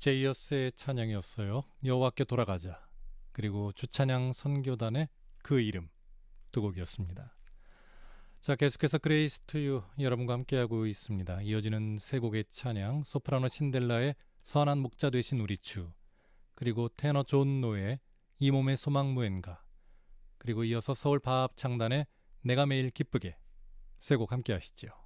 제이어스의 찬양이었어요. 여호와께 돌아가자. 그리고 주찬양 선교단의 그 이름 두 곡이었습니다. 자, 계속해서 그레이스 투유 여러분과 함께하고 있습니다. 이어지는 세 곡의 찬양, 소프라노 신델라의 선한 목자 되신 우리 주, 그리고 테너 존 노의 이 몸의 소망 무엔가, 그리고 이어서 서울 바합창단의 내가 매일 기쁘게 세 곡 함께 하시죠.